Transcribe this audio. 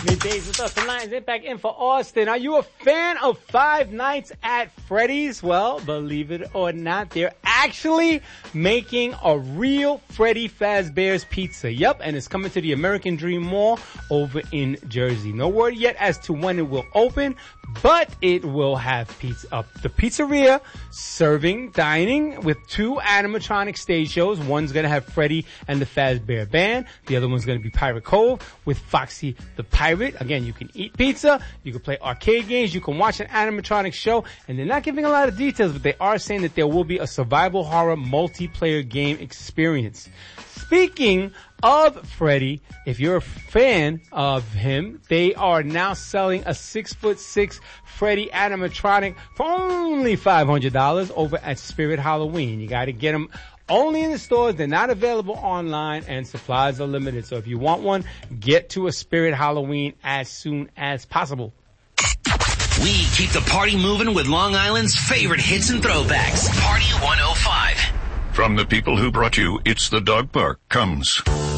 Middays with us, the Lions Impact in for Austin. Are you a fan of Five Nights at Freddy's? Well, believe it or not, they're actually making a real Freddy Fazbear's Pizza. Yep, and it's coming to the American Dream Mall over in Jersey. No word yet as to when it will open, but it will have pizza. The pizzeria serving dining with 2 animatronic stage shows. One's going to have Freddy and the Fazbear Band. The other one's going to be Pirate Cove with Foxy the Pirate. Again, you can eat pizza, you can play arcade games, you can watch an animatronic show, and they're not giving a lot of details, but they are saying that there will be a survival horror multiplayer game experience. Speaking of Freddy, if you're a fan of him, they are now selling a 6'6" Freddy animatronic for only $500 over at Spirit Halloween. You gotta get them only in the stores. They're not available online, and supplies are limited. So if you want one, get to a Spirit Halloween as soon as possible. We keep the party moving with Long Island's favorite hits and throwbacks. Party 105. From the people who brought you It's the Dog Park comes